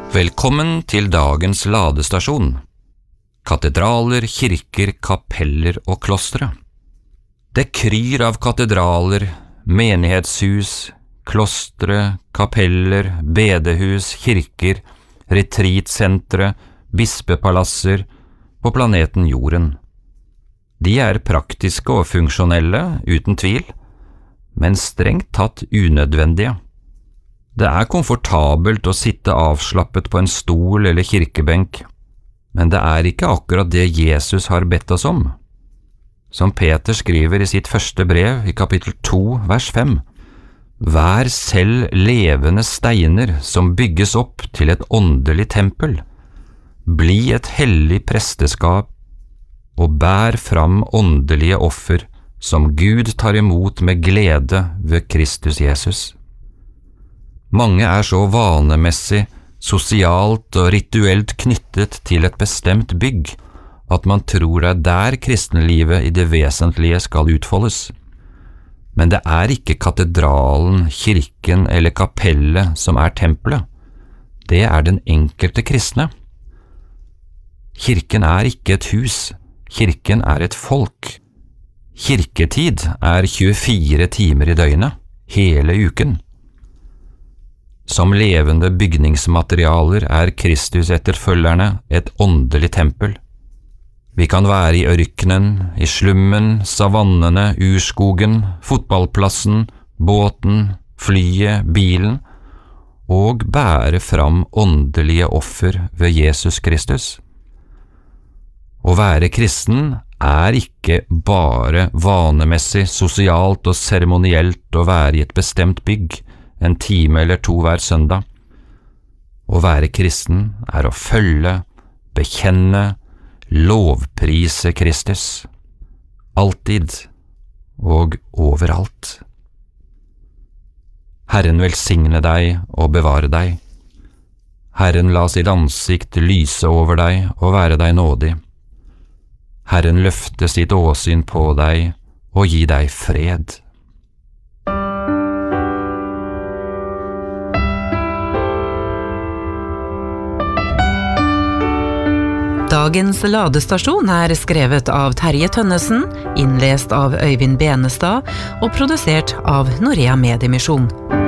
Velkommen til dagens ladestasjon. Katedraler, kirker, kapeller og klostre. Det kryr av katedraler, menighetshus, klostre, kapeller, bedehus, kirker, retreatsentre, bispepalasser på planeten Jorden. De er praktiske og funksjonelle, uten tvil, men strengt tatt unødvendige. Det er komfortabelt å sitte avslappet på en stol eller kirkebenk, men det er ikke akkurat det Jesus har bedt oss om. Som Peter skriver i sitt første brev i kapittel 2, vers 5, «Vær selv levende steiner som bygges opp til et åndelig tempel. Bli et hellig presteskap og bær fram åndelige offer som Gud tar imot med glede ved Kristus Jesus.» Mange er så vanemessig, sosialt og rituelt knyttet til et bestemt bygg, at man tror det er der kristenlivet i det vesentlige skal utfoldes. Men det er ikke katedralen, kirken eller kapellet som er tempelet. Det er den enkelte kristne. Kirken er ikke et hus, kirken er et folk. Kirketid er 24 timer i døgnet, hele uken. Som levende bygningsmaterialer er Kristus-etterfølgerne et åndelig tempel. Vi kan være i ørkenen, i slummen, savannene, urskogen, fotballplassen, båten, flyet, bilen, og bære fram åndelige offer ved Jesus Kristus. Å være kristen er ikke bare vanemessig, sosialt og seremonielt å være i et bestemt bygg, en time eller to hver søndag. Å være kristen er å følge, bekjenne, lovprise Kristus. Alltid og overalt. Herren velsigne deg og bevare deg. Herren la sitt ansikt lyse over deg og være deg nådig. Herren løfte sitt åsyn på deg og gi deg fred. Dagens ladestasjon er skrevet av Terje Tønnesen, innlest av Øyvind Benestad og produsert av Norea Mediemisjon.